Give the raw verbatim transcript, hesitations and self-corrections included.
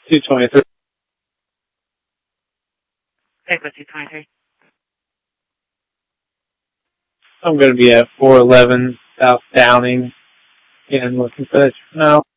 two twenty-three. Take with two twenty-three. I'm going to be at four eleven South Downing and looking for that now.